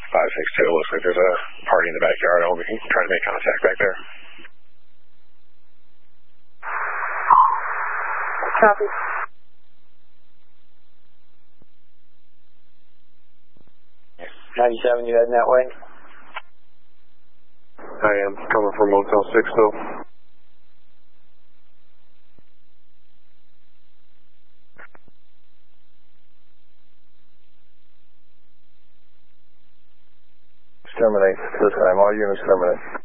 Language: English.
562. Looks like there's a party in the backyard. I'll be trying to make contact back there. Copy. .97, you heading that way? I am coming from Motel 6 though. Terminate this time. All units terminate.